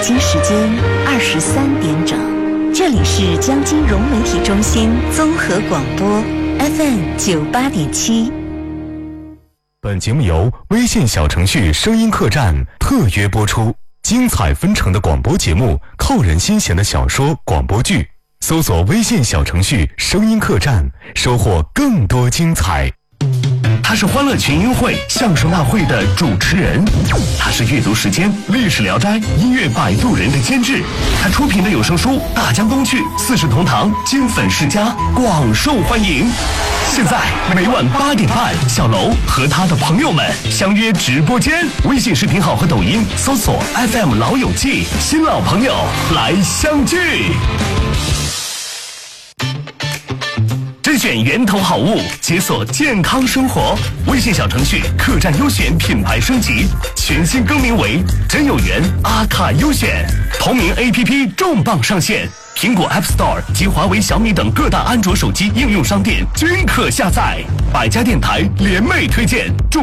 京时间23点整，这里是江津融媒体中心综合广播 FM 98.7。 本节目由微信小程序声音客栈特约播出，精彩纷呈的广播节目，扣人心弦的小说广播剧，搜索微信小程序声音客栈，收获更多精彩。 他是欢乐群英会相声大会的主持人，他是阅读时间历史聊斋音乐摆渡人的监制，他出品的有声书《大江东去》四世同堂金粉世家广受欢迎。现在每晚8点半，小楼和他的朋友们相约直播间，微信视频号和抖音搜索 FM 老友记，新老朋友来相聚。甄选源头好物，解锁健康生活。微信小程序客栈优选品牌升级，全新更名为真有缘阿卡优选。同名 APP 重磅上线，苹果 App Store 及华为、小米等各大安卓手机应用商店均可下载。百家电台联袂推荐。